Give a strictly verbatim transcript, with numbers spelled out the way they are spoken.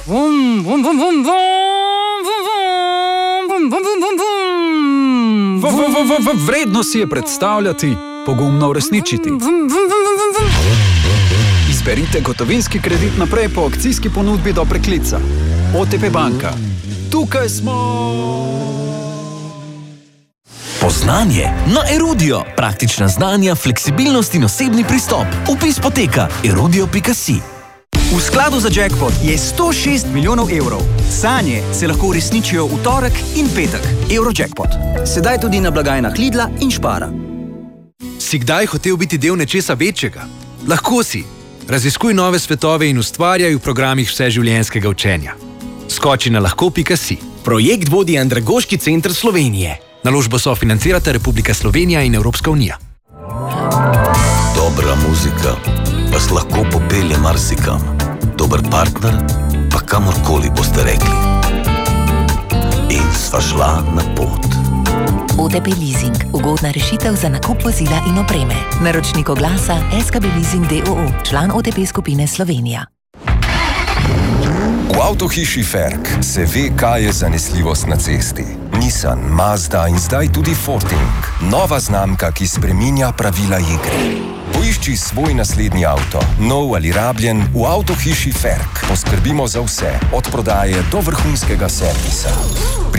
Vum, vum, vum, vum, vum, vum, vum, vum, vum. Vredno si je predstavljati, pogumno uresničiti. Izberite gotovinski kredit naprej po akcijski ponudbi do preklica. O T P banka. Tukaj smo! Poznanje na Erudio. Praktična znanja, fleksibilnost in osebni pristop. Vpis poteka erudio pika si. V skladu za jackpot je sto šest milijonov evrov. Sanje se lahko uresničijo v torek in petek. Eurojackpot. Sedaj tudi na blagajnah Lidla in Spara. Si kdaj hotel biti del nečesa večjega? Lahko si. Raziskuj nove svetove in ustvarjaj v programih vseživljenjskega učenja. Skoči na lahko pika si. Projekt vodi Andragoški center Slovenije. Naložbo sofinancirata Republika Slovenija in Evropska unija. Dobra muzika vas lahko popelje marsikam. Dober partner pa kamorkoli boste rekli. In sva šla na pot. O T P Leasing. Ugodna rešitev za nakup vozila in opreme. Naročnik oglasa S K B Leasing d o o. Član O T P skupine Slovenija. V avtohiši Ferk se ve, kaj je zanesljivost na cesti. Nissan, Mazda in zdaj tudi Forting. Nova znamka, ki spreminja pravila igre. Poišči svoj naslednji avto, nov ali rabljen, v avtohiši Ferk. Poskrbimo za vse, od prodaje do vrhunskega servisa.